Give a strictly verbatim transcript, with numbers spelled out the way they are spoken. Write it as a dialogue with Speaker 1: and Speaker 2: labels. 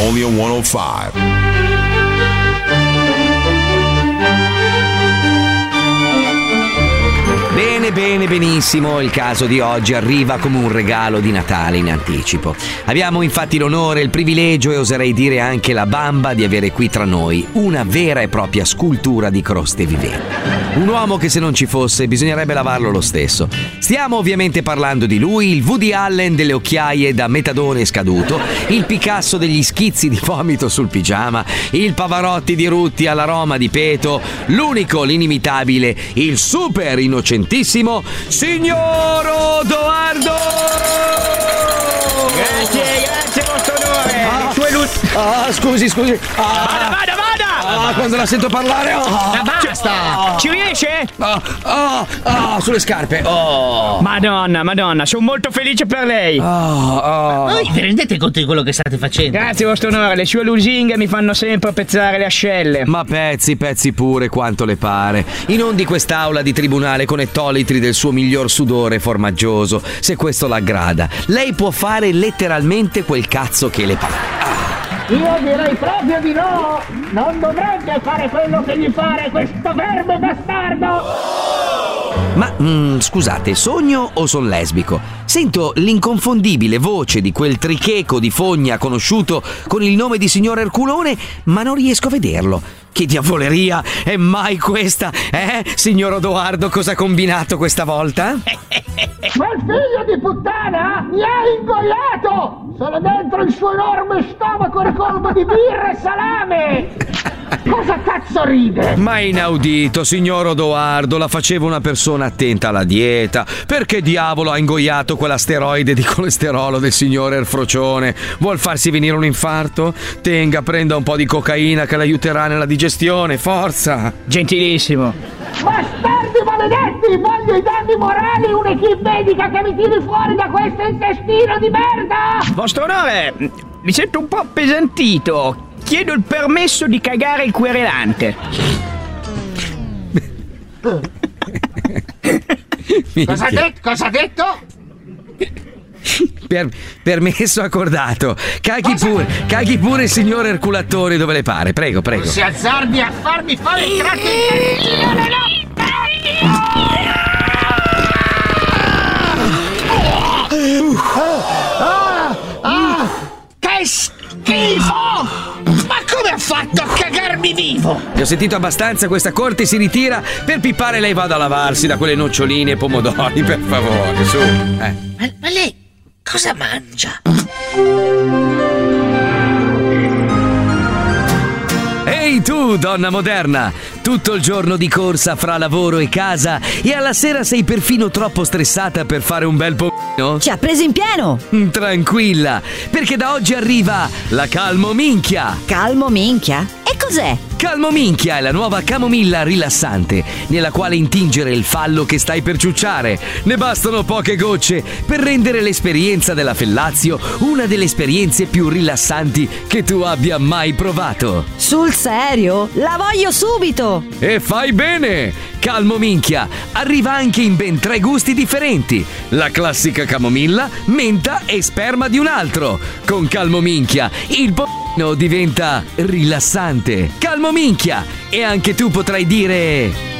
Speaker 1: only on one oh five.
Speaker 2: Bene, bene, benissimo. Il caso di oggi arriva come un regalo di Natale in anticipo. Abbiamo infatti l'onore, il privilegio e oserei dire anche la bamba di avere qui tra noi una vera e propria scultura di croste viventi. Un uomo che se non ci fosse bisognerebbe lavarlo lo stesso. Stiamo ovviamente parlando di lui, il Woody Allen delle occhiaie da metadone scaduto, il Picasso degli schizzi di vomito sul pigiama, il Pavarotti di Rutti all'aroma di peto, l'unico, l'inimitabile, il super innocentissimo signor Odoardo!
Speaker 3: Grazie, grazie vostro onore.
Speaker 2: Ah,
Speaker 3: Sue luz-
Speaker 2: ah, scusi, scusi. Ah,
Speaker 3: vada, vada, vada!
Speaker 2: Ah, quando la sento parlare. Oh,
Speaker 3: Ma basta! Ci riesce?
Speaker 2: Ah, ah, ah, sulle scarpe. Oh.
Speaker 3: Madonna, madonna, sono molto felice per lei.
Speaker 2: Oh, oh.
Speaker 4: Voi vi rendete conto di quello che state facendo?
Speaker 3: Grazie vostro onore, le sue lusinghe mi fanno sempre pezzare le ascelle.
Speaker 2: Ma pezzi, pezzi pure quanto le pare. In non di quest'aula di tribunale con ettolitri del suo miglior sudore formaggioso, se questo l'aggrada, lei può fare letteralmente quel cazzo che le pare. Ah.
Speaker 5: Io direi proprio di no! Non dovrebbe fare quello che gli pare questo verbo bastardo!
Speaker 2: Ma mm, scusate, sogno o son lesbico? Sento l'inconfondibile voce di quel tricheco di fogna conosciuto con il nome di signor Erculone, ma non riesco a vederlo. Che diavoleria è mai questa? Eh, signor Odoardo, cosa ha combinato questa volta?
Speaker 5: Quel figlio di puttana mi ha ingoiato! Sono dentro il suo enorme stomaco ricolmo di birra e salame! Cosa cazzo ride?
Speaker 2: Ma inaudito, signor Odoardo, la faceva una persona attenta alla dieta. Perché diavolo ha ingoiato quell'asteroide di colesterolo del signor Erfrocione? Vuol farsi venire un infarto? Tenga, prenda un po' di cocaina che l'aiuterà nella digestione, forza!
Speaker 3: Gentilissimo.
Speaker 5: Bastardi maledetti! Voglio i danni morali, un'equipe medica che mi tiri fuori da questo intestino di merda!
Speaker 3: Vostro onore, mi sento un po' appesantito. Chiedo il permesso di cagare il querelante.
Speaker 5: Cosa ha detto? Cosa ha detto?
Speaker 2: Per, permesso accordato. Caghi pure, caghi pure il signor Erculattore dove le pare. Prego, prego.
Speaker 5: Non si azzardi a farmi fare il tratto intestino, no, no! Ah, ah, che schifo! Ma come ha fatto a cagarmi vivo?
Speaker 2: Ne ho sentito abbastanza, questa corte si ritira. Per pippare lei vada a lavarsi da quelle noccioline e pomodori, per favore, su. Eh.
Speaker 4: Ma, ma lei cosa mangia?
Speaker 2: Ehi tu, donna moderna! Tutto il giorno di corsa fra lavoro e casa e alla sera sei perfino troppo stressata per fare un bel po'.
Speaker 6: Ci ha preso in pieno!
Speaker 2: Tranquilla, perché da oggi arriva la Calmo Minchia!
Speaker 6: Calmo minchia? E cos'è?
Speaker 2: Calmo Minchia è la nuova camomilla rilassante, nella quale intingere il fallo che stai per ciucciare. Ne bastano poche gocce per rendere l'esperienza della fellazio una delle esperienze più rilassanti che tu abbia mai provato.
Speaker 6: Sul serio? La voglio subito!
Speaker 2: E fai bene! Calmo Minchia arriva anche in ben tre gusti differenti: la classica camomilla, menta e sperma di un altro. Con Calmo Minchia il po' diventa rilassante. Calmo Minchia! E anche tu potrai dire...